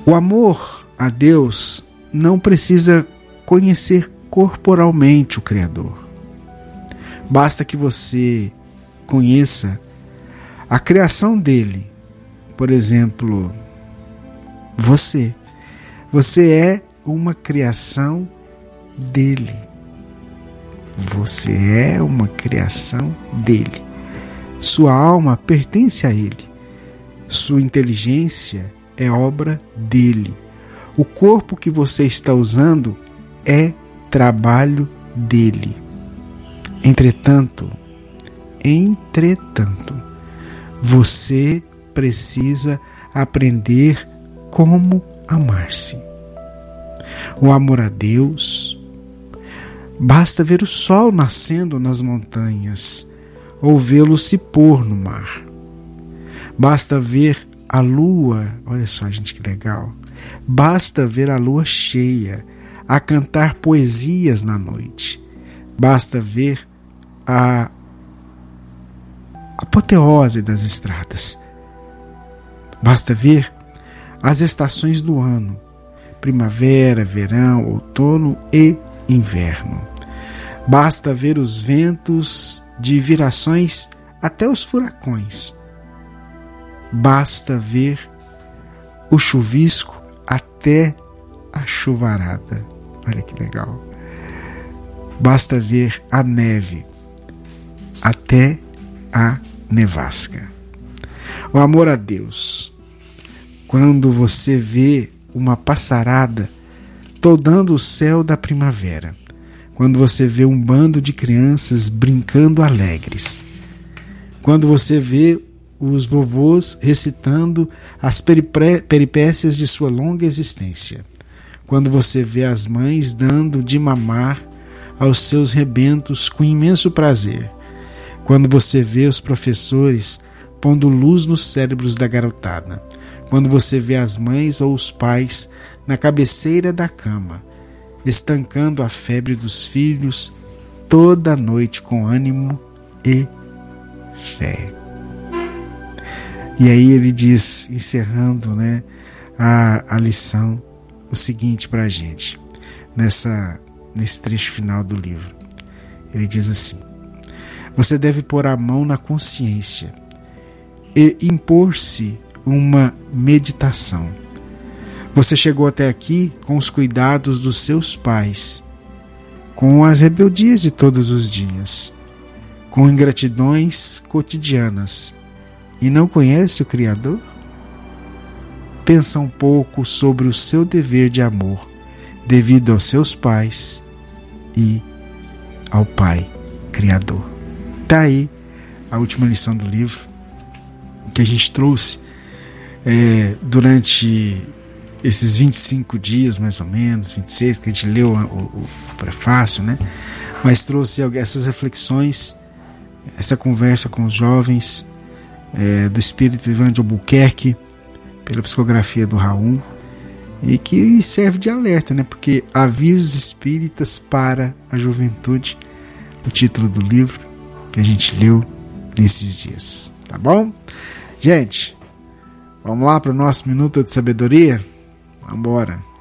O amor a Deus não precisa conhecer corporalmente o Criador. Basta que você conheça a criação dele. Por exemplo, você. Você é uma criação dele. Você é uma criação dele. Sua alma pertence a ele. Sua inteligência é obra dele. O corpo que você está usando é trabalho dele. Entretanto, você precisa aprender como amar-se. O amor a Deus, basta ver o sol nascendo nas montanhas ou vê-lo se pôr no mar. Basta ver a lua, olha só, gente, que legal. Basta ver a lua cheia, a cantar poesias na noite. Basta ver a apoteose das estradas. Basta ver as estações do ano: primavera, verão, outono e inverno. Basta ver os ventos de virações até os furacões. Basta ver o chuvisco até a chuvarada. Olha que legal. Basta ver a neve até a nevasca. O amor a Deus. Quando você vê uma passarada toldando o céu da primavera. Quando você vê um bando de crianças brincando alegres. Quando você vê os vovôs recitando as peripécias de sua longa existência. Quando você vê as mães dando de mamar aos seus rebentos com imenso prazer. Quando você vê os professores pondo luz nos cérebros da garotada. Quando você vê as mães ou os pais na cabeceira da cama, estancando a febre dos filhos toda noite com ânimo e fé. E aí ele diz, encerrando, a lição, o seguinte para a gente, nesse trecho final do livro. Ele diz assim: você deve pôr a mão na consciência e impor-se uma meditação. Você chegou até aqui com os cuidados dos seus pais, com as rebeldias de todos os dias, com ingratidões cotidianas, e não conhece o Criador? Pensa um pouco sobre o seu dever de amor devido aos seus pais e ao Pai Criador. Está aí a última lição do livro que a gente trouxe durante esses 25 dias, mais ou menos, 26, que a gente leu o prefácio, mas trouxe essas reflexões, essa conversa com os jovens do Espírito Ivan de Albuquerque, pela psicografia do Raul, e que serve de alerta, porque Avisos Espíritas para a Juventude, o título do livro que a gente leu nesses dias, tá bom? Gente, vamos lá para o nosso Minuto de Sabedoria? Vamos embora.